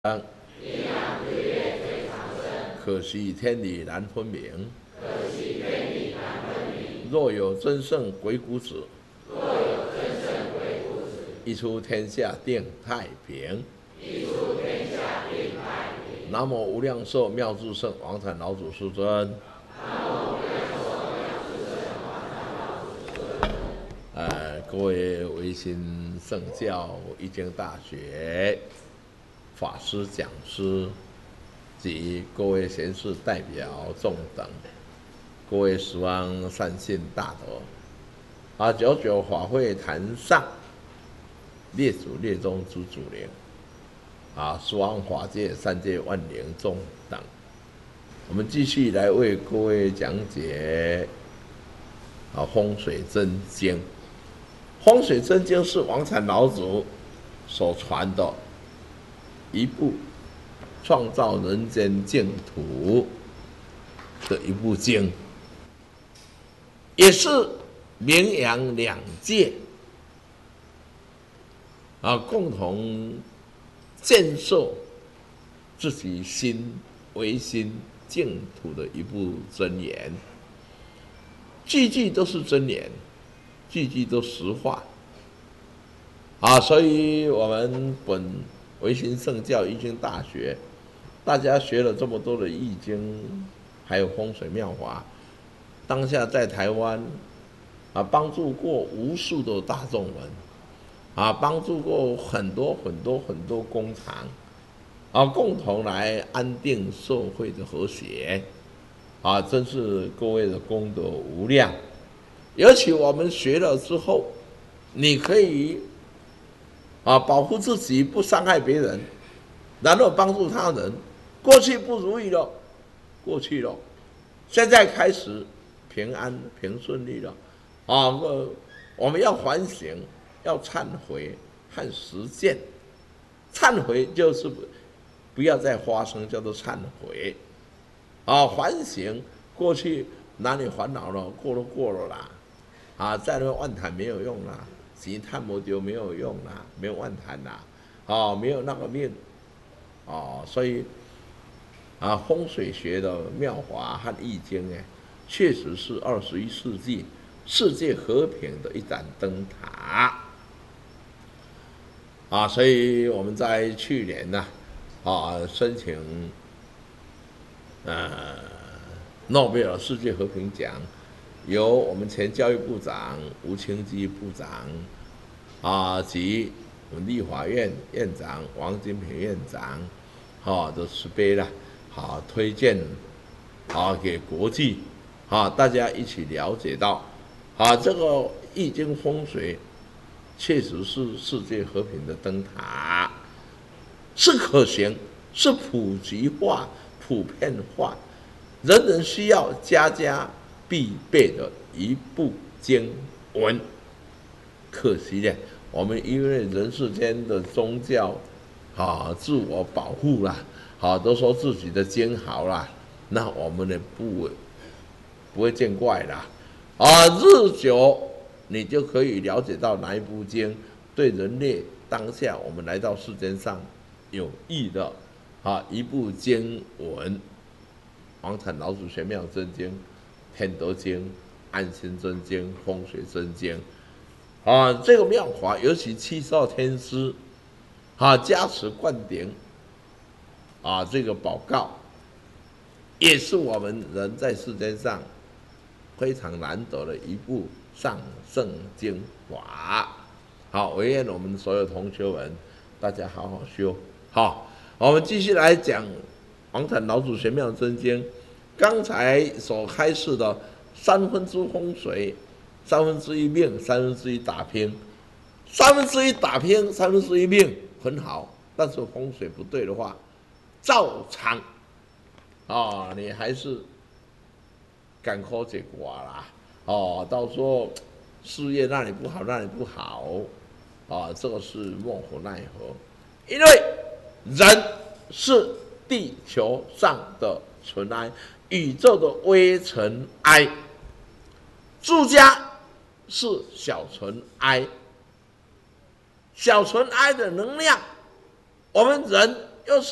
可惜天理难分明。若有真圣鬼谷子，一出天下定太平。南无无量寿妙智圣王禅老祖师尊。各位维新圣教易经大学法师讲师及各位贤士代表众等，各位十方善信大德，九九法会坛上列祖列宗之祖灵，十方法界三界万灵众等，我们继续来为各位讲解风水真经。风水真经是王禅老祖所传的一部创造人间净土的一部经，也是名扬两界共同建设自己心为心净土的一部真言，句句都是真言，句句都实话所以我们本维新圣教易经大学，大家学了这么多的易经，还有风水妙法，当下在台湾帮助过无数的大众们帮助过很多工厂共同来安定社会的和谐真是各位的功德无量。尤其我们学了之后，你可以保护自己，不伤害别人，然后帮助他人。过去不如意了，过去了，现在开始平安平顺利了我们要反省，要忏悔和实践。忏悔就是不要再发生，叫做忏悔反省过去哪里烦恼了，过了啦在那万谈没有用啦，钱探不丢没有用啦，没有万谈啦没有那个命所以风水学的妙法和易经确实是21世纪世界和平的一盏灯塔所以我们在去年申请诺贝尔世界和平奖，由我们前教育部长吴清基部长及我们立法院院长王金平院长的慈悲啦推荐给国际大家一起了解到这个易经风水确实是世界和平的灯塔，是可行，是普及化普遍化，人人需要家家必备的一部经文。可惜呢，我们因为人世间的宗教自我保护啦都说自己的经好啦，那我们呢不会见怪啦日久你就可以了解到哪一部经对人类当下我们来到世间上有益的一部经文。王禅老祖玄妙真经、天德经、安心真经、风水真经这个妙法，尤其72天师加持灌顶这个宝告，也是我们人在世间上非常难得的一部上圣经法。我愿我们所有同学们大家好好修。我们继续来讲王禅老祖玄妙真经。刚才所开示的3分之风水，3分之一命，3分之一打拼，3分之一打拼，3分之一命很好，但是风水不对的话，照常你还是赶苦结果啦到时候事业那里不好，那里不好这个是莫可奈何。因为人是地球上的尘埃，宇宙的微尘埃，住家是小尘埃，小尘埃的能量，我们人又是